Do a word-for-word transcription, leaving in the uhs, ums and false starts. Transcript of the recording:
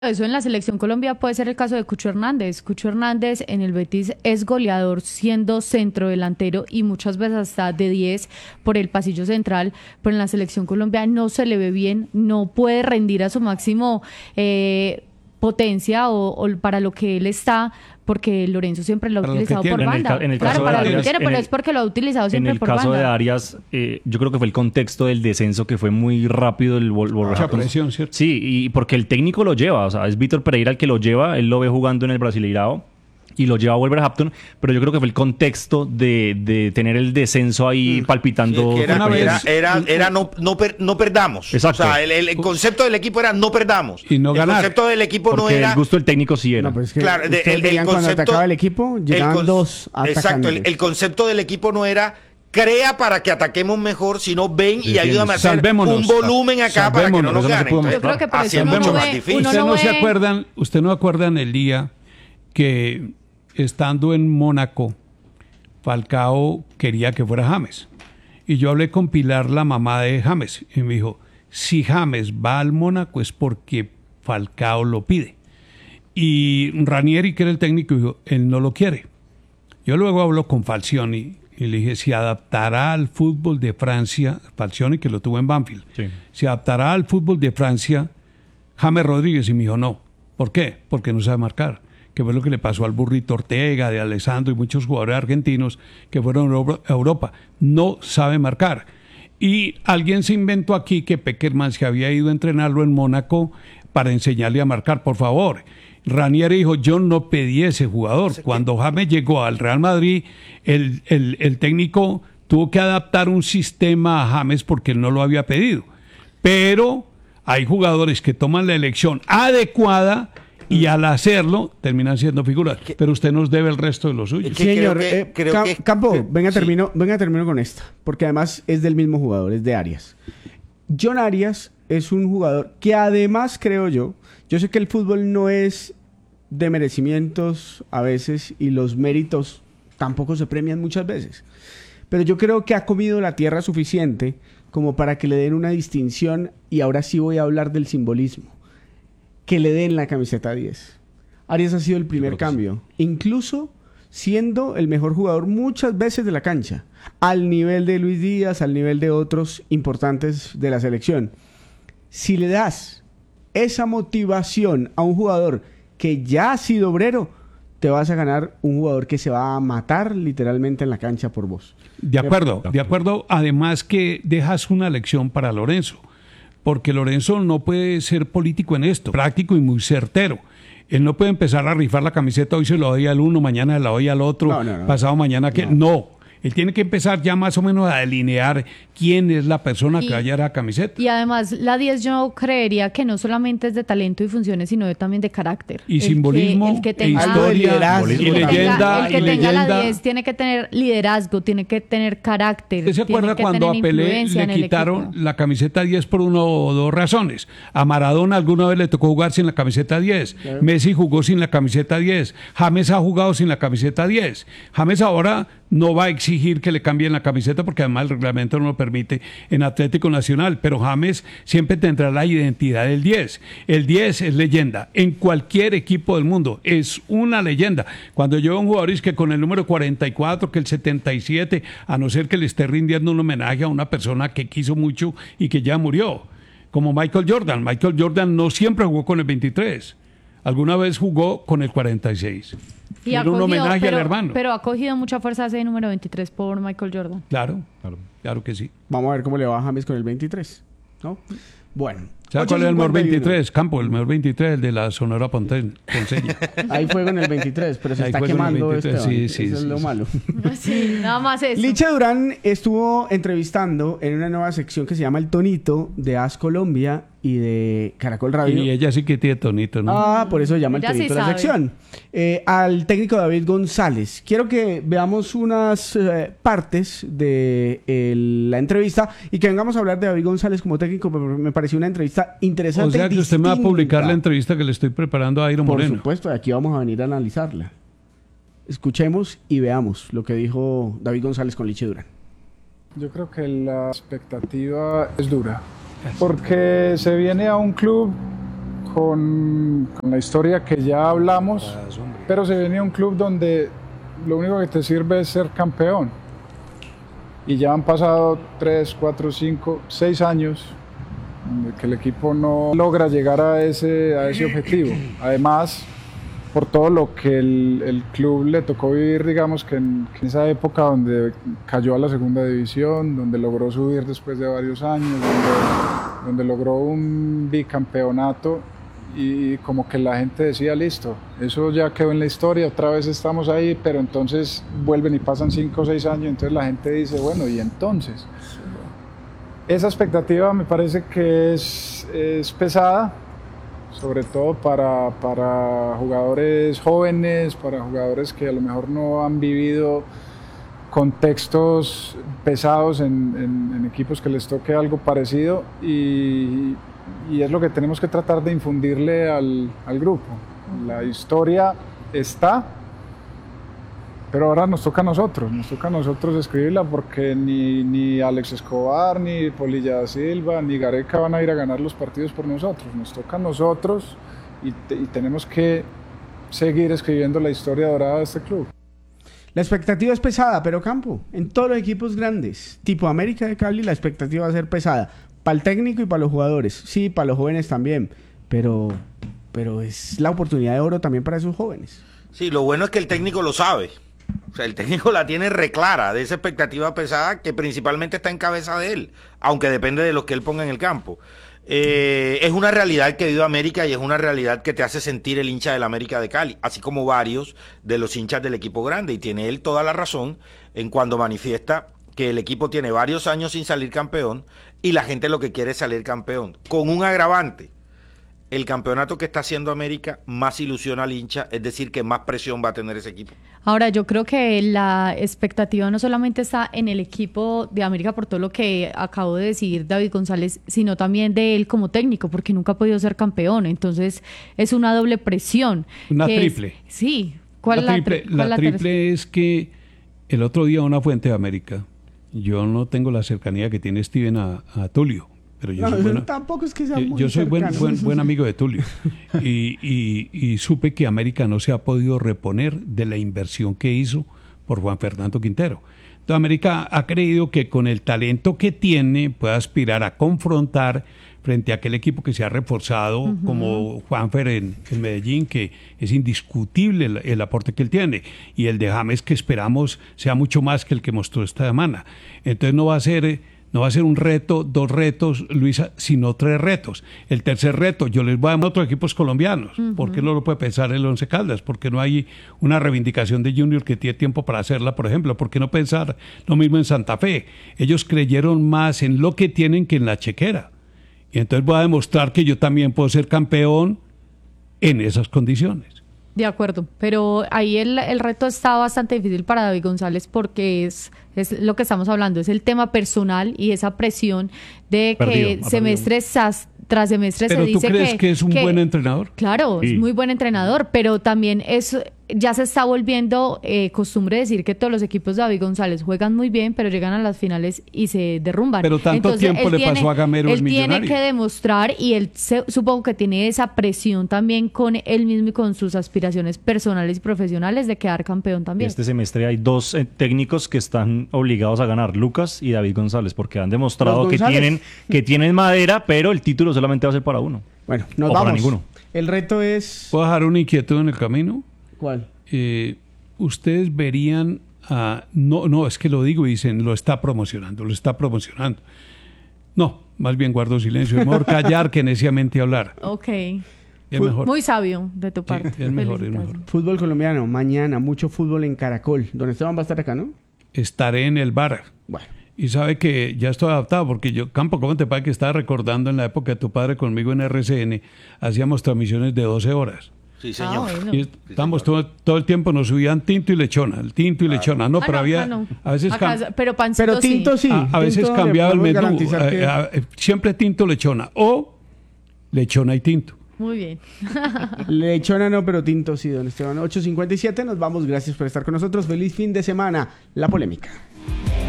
Eso en la selección Colombia puede ser el caso de Cucho Hernández. Cucho Hernández en el Betis es goleador siendo centro delantero y muchas veces hasta de diez por el pasillo central, pero en la selección Colombia no se le ve bien, no puede rendir a su máximo eh, potencia o, o para lo que él está, porque Lorenzo siempre lo ha Para lo que utilizado tiene. por En el banda. ca- en el Claro, caso de para lo que Arias, tiene, en pero el- es porque lo ha utilizado siempre En el por caso banda. de Arias, eh, yo creo que fue el contexto del descenso que fue muy rápido el Wol- Mucha Wolverhampton. presión, ¿cierto? Sí, y porque el técnico lo lleva, o sea, es Vítor Pereira el que lo lleva, él lo ve jugando en el Brasileirao y lo lleva a Wolverhampton, pero yo creo que fue el contexto de, de tener el descenso ahí palpitando. Sí, que era, frecuente. era, era, era no, no, per- no perdamos. Exacto. O sea, el, el- el concepto del equipo era no perdamos. Y no ganar. El concepto del equipo Porque no era... el gusto del técnico sí era. No, pero es que Claro, de- ustedes el- el veían cuando concepto- atacaba el equipo, llegaban el con- dos atacando. Exacto, el, el concepto del equipo no era crea para que ataquemos mejor, sino ven y Entiendo. ayúdame a hacer Salvémonos. un volumen acá para que no Salvémonos, nos eso no se ganen. pudo Yo creo que por Así eso es uno mucho no más ve- difícil. uno ¿Usted no no se ve- acuerdan, usted no acuerdan el día que estando en Mónaco, Falcao quería que fuera James? Y yo hablé con Pilar, la mamá de James, y me dijo, si James va al Mónaco es porque Falcao lo pide. Y Ranieri, que era el técnico, dijo, él no lo quiere. Yo luego hablo con Falcioni y le dije, ¿se adaptará al fútbol de Francia? Falcioni, que lo tuvo en Banfield. Sí. ¿Se adaptará al fútbol de Francia James Rodríguez? Y me dijo, no. ¿Por qué? Porque no sabe marcar. Que fue lo que le pasó al Burrito Ortega, de Alessandro y muchos jugadores argentinos que fueron a Euro- a Europa. No sabe marcar. Y alguien se inventó aquí que Peckerman se había ido a entrenarlo en Mónaco para enseñarle a marcar. Por favor, Ranieri dijo, yo no pedí ese jugador. Cuando James llegó al Real Madrid, el, el, el técnico tuvo que adaptar un sistema a James porque él no lo había pedido. Pero hay jugadores que toman la elección adecuada y al hacerlo terminan siendo figuras. Pero usted nos debe el resto de los suyos. que Señor, creo que- eh, creo Cam- que- Campo, que- venga, sí. termino, venga, termino con esta, porque además es del mismo jugador, es de Arias. John Arias es un jugador que además creo yo, yo sé que el fútbol no es de merecimientos a veces y los méritos tampoco se premian muchas veces, pero yo creo que ha comido la tierra suficiente como para que le den una distinción, y ahora sí voy a hablar del simbolismo, que le den la camiseta diez. Arias ha sido el primer creo que cambio, incluso siendo el mejor jugador muchas veces de la cancha, al nivel de Luis Díaz, al nivel de otros importantes de la selección. Si le das esa motivación a un jugador que ya ha sido obrero, te vas a ganar un jugador que se va a matar literalmente en la cancha por vos. De acuerdo, de acuerdo. Además que dejas una lección para Lorenzo, porque Lorenzo no puede ser político en esto, práctico y muy certero. Él no puede empezar a rifar la camiseta, hoy se lo doy al uno, mañana se la doy al otro, No, no, no. pasado mañana que... No. Él tiene que empezar ya más o menos a delinear quién es la persona Y- que vaya a la camiseta. Y además, la diez yo creería que no solamente es de talento y funciones, sino de- también de carácter. Y El que- simbolismo, el que e tenga, Algo de historia, liderazgo. y el que tenga- leyenda, el que y tenga la leyenda. diez tiene que tener liderazgo, tiene que tener carácter. ¿Usted se tiene acuerda que cuando a tener Pelé influencia en le el quitaron equipo. la camiseta diez por una o dos razones? A Maradona alguna vez le tocó jugar sin la camiseta diez. Messi jugó sin la camiseta diez. James ha jugado sin la camiseta diez. James ahora no va a exigir que le cambien la camiseta porque además el reglamento no lo permite en Atlético Nacional, pero James siempre tendrá la identidad del diez. El diez es leyenda en cualquier equipo del mundo, es una leyenda. Cuando yo veo a un jugador es que con el número cuarenta y cuatro, que el setenta y siete, a no ser que le esté rindiendo un homenaje a una persona que quiso mucho y que ya murió, como Michael Jordan. Michael Jordan no siempre jugó con el veintitrés, alguna vez jugó con el cuarenta y seis. Y Era ha un cogido- homenaje pero, al hermano. Pero ha cogido mucha fuerza ese número veintitrés por Michael Jordan. Claro, claro, claro que sí. Vamos a ver cómo le va a James con el veintitrés, ¿no? Bueno. ¿Sabe cuál es el mejor ocho cincuenta y uno. veintitrés? Campo, el mejor veintitrés, el de la Sonora Ponte- Ponceña. Ahí fue con el veintitrés, pero se Ahí está fue con el quemando veintitrés, Esteban. sí, sí, Eso sí, es lo sí. malo. Sí, nada más eso. Licha Durán estuvo entrevistando en una nueva sección que se llama El Tonito de As Colombia y de Caracol Radio. Y ella sí que tiene tonito, ¿no? Ah, por eso se llama El Ella sí Tonito la sabe. sección. Eh, al técnico David González. Quiero que veamos unas eh, partes de eh, la entrevista y que vengamos a hablar de David González como técnico. Me, me pareció una entrevista interesante. O sea que y usted me va a publicar distinta. la entrevista que le estoy preparando a Iron Por Moreno. supuesto, de aquí vamos a venir a analizarla. Escuchemos y veamos lo que dijo David González con Licha Durán. Yo creo que la expectativa es dura, porque se viene a un club con, con la historia que ya hablamos, pero se venía un club donde lo único que te sirve es ser campeón. Y ya han pasado tres, cuatro, cinco, seis años que el equipo no logra llegar a ese, a ese objetivo. Además, por todo lo que el, el club le tocó vivir, digamos que en, que en esa época donde cayó a la segunda división, donde logró subir después de varios años, donde, donde logró un bicampeonato, y como que la gente decía, listo, eso ya quedó en la historia, otra vez estamos ahí, pero entonces vuelven y pasan cinco o seis años, entonces la gente dice, bueno, ¿y entonces? Esa expectativa me parece que es, es pesada, sobre todo para, para jugadores jóvenes, para jugadores que a lo mejor no han vivido contextos pesados en, en, en equipos que les toque algo parecido, y, y es lo que tenemos que tratar de infundirle al, al grupo. La historia está, pero ahora nos toca a nosotros, nos toca a nosotros escribirla, porque ni, ni Alex Escobar, ni Polilla da Silva, ni Gareca van a ir a ganar los partidos por nosotros, nos toca a nosotros, y, te, y tenemos que seguir escribiendo la historia dorada de este club. La expectativa es pesada, pero Campo, en todos los equipos grandes, tipo América de Cali, la expectativa va a ser pesada, para el técnico y para los jugadores, sí, para los jóvenes también, pero, pero es la oportunidad de oro también para esos jóvenes. Sí, lo bueno es que el técnico lo sabe. O sea, el técnico la tiene reclara de esa expectativa pesada que principalmente está en cabeza de él, aunque depende de lo que él ponga en el campo. Eh, es una realidad que vive América, y es una realidad que te hace sentir el hincha del América de Cali, así como varios de los hinchas del equipo grande, y tiene él toda la razón en cuando manifiesta que el equipo tiene varios años sin salir campeón y la gente lo que quiere es salir campeón, con un agravante. El campeonato que está haciendo América más ilusiona al hincha, es decir, que más presión va a tener ese equipo. Ahora, yo creo que la expectativa no solamente está en el equipo de América por todo lo que acabo de decir David González, sino también de él como técnico, porque nunca ha podido ser campeón. Entonces, es una doble presión. Una triple. Es, sí. ¿Cuál la es triple, la, la, la triple es que el otro día una fuente de América, yo no tengo la cercanía que tiene Steven a, a Tulio. Pero yo no, soy buena, tampoco es que sea yo, muy yo soy buen, buen, buen amigo de Tulio y, y, y supe que América no se ha podido reponer de la inversión que hizo por Juan Fernando Quintero. Entonces América ha creído que con el talento que tiene puede aspirar a confrontar frente a aquel equipo que se ha reforzado, uh-huh, como Juanfer en, en Medellín, que es indiscutible el, el aporte que él tiene, y el de James, que esperamos sea mucho más que el que mostró esta semana. Entonces no va a ser... No va a ser un reto, dos retos, Luisa, sino tres retos. El tercer reto, yo les voy a dar otros equipos colombianos. Uh-huh. ¿Por qué no lo puede pensar el Once Caldas? ¿Por qué no hay una reivindicación de Junior que tiene tiempo para hacerla, por ejemplo? ¿Por qué no pensar lo mismo en Santa Fe? Ellos creyeron más en lo que tienen que en la chequera. Y entonces voy a demostrar que yo también puedo ser campeón en esas condiciones. De acuerdo, pero ahí el, el reto está bastante difícil para David González, porque es, es lo que estamos hablando, es el tema personal y esa presión de que perdido, semestres tras semestre se dice que... ¿Pero tú crees que, que es un que, buen entrenador? Claro, sí, es muy buen entrenador, pero también es ya se está volviendo eh, costumbre decir que todos los equipos de David González juegan muy bien, pero llegan a las finales y se derrumban. Pero tanto Entonces, tiempo le tiene, pasó a Gamero el millonario. Él tiene que demostrar, y él se, supongo que tiene esa presión también con él mismo y con sus aspiraciones personales y profesionales de quedar campeón también. Este semestre hay dos eh, técnicos que están obligados a ganar, Lucas y David González, porque han demostrado que tienen, que tienen madera, pero el título solamente va a ser para uno. Bueno, nos o vamos. Para ninguno. El reto es... ¿Puedo dejar una inquietud en el camino? ¿Cuál? Eh, ustedes verían a... No, no, es que lo digo y dicen, lo está promocionando, lo está promocionando. No, más bien guardo silencio. Es mejor callar que neciamente hablar. Ok. Es mejor. Muy sabio de tu parte. Sí, es mejor, es mejor. Fútbol colombiano, mañana, mucho fútbol en Caracol. Don Esteban va a estar acá, ¿no? Estaré en el bar. Bueno. Y sabe que ya estoy adaptado, porque yo, Campo, ¿cómo te parece que estaba recordando en la época de tu padre conmigo en R C N? Hacíamos transmisiones de doce horas. Sí, señor. Ah, bueno. Y estamos todo, todo el tiempo, nos subían tinto y lechona, el tinto y claro. lechona. No, ah, pero no, había, ah, no. a veces Acá, cam- pero pancito pero tinto sí. sí. A, a veces Tinto cambiaba el menú. que... A, a, siempre tinto, lechona. O lechona y tinto. Muy bien. Lechona no, pero tinto sí, don Esteban. ocho cincuenta y siete, nos vamos. Gracias por estar con nosotros. Feliz fin de semana. La polémica.